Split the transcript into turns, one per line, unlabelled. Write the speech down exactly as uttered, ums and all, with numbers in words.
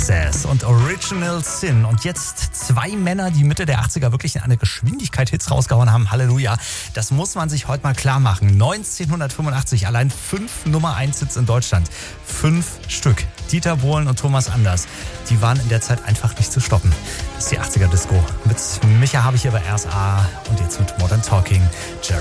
Und Original Sin. Und jetzt zwei Männer, die Mitte der achtziger wirklich in einer Geschwindigkeit Hits rausgehauen haben. Halleluja. Das muss man sich heute mal klar machen. neunzehnhundertfünfundachtzig, allein fünf Nummer eins Hits in Deutschland. Fünf Stück. Dieter Bohlen und Thomas Anders. Die waren in der Zeit einfach nicht zu stoppen. Das ist die achtziger Disco. Mit Micha habe ich hier bei R S A und jetzt mit Modern Talking. Jerry